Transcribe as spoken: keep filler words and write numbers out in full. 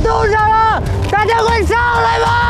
路上了，大家快上来吧！